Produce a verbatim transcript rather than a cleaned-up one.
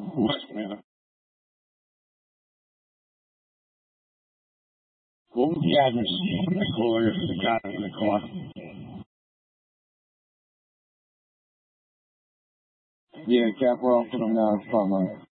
Westminster. What would the address be? I call her for the guy in the car. Yeah, Cap, we're off to them now. It's fine, man.